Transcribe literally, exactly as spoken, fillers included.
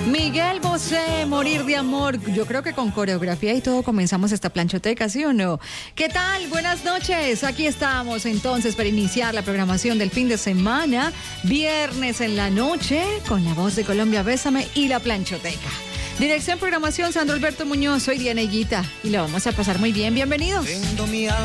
Miguel Bosé, Morir de Amor. Yo creo que con coreografía y todo comenzamos esta planchoteca, ¿sí o no? ¿Qué tal? Buenas noches. Aquí estamos entonces para iniciar la programación del fin de semana, viernes en la noche, con La Voz de Colombia, Bésame y la planchoteca. Dirección, programación, Sandro Alberto Muñoz. Soy Diana Higuita y lo vamos a pasar muy bien. Bienvenidos. Vendo mi alma